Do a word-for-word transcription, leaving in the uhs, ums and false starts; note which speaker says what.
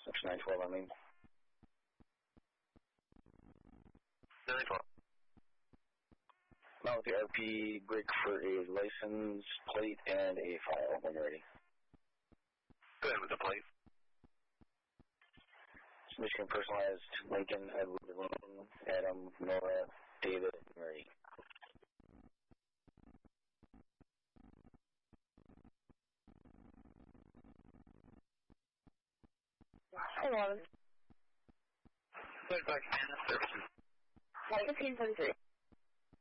Speaker 1: Section nine twelve on me.
Speaker 2: nine twelve.
Speaker 1: Mount the R P brick for a license plate and a file when you're ready.
Speaker 2: Go ahead with the plate.
Speaker 1: Michigan personalized Lincoln, Edward, Lincoln, Adam, Nora, David, Mary.
Speaker 3: Hello.
Speaker 2: Good, back to services.
Speaker 3: fifteen seventy-three.